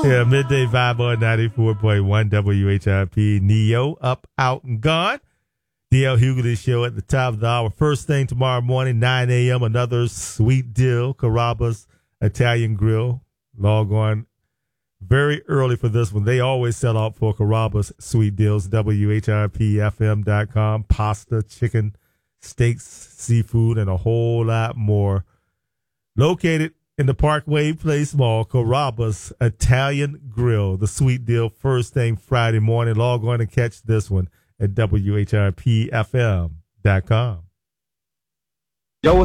Yeah, Midday Vibe on 94.1 WHIP. Neo, up, out, and gone. DL Hughley Show at the top of the hour. First thing tomorrow morning, 9 a.m., another sweet deal, Carrabba's Italian Grill. Log on very early for this one. They always sell out for Carrabba's sweet deals, WHIPFM.com. Pasta, chicken, steaks, seafood, and a whole lot more. Located in the Parkway Place Mall, Carrabba's Italian Grill. The sweet deal first thing Friday morning. Log on and catch this one at WHIPFM.com.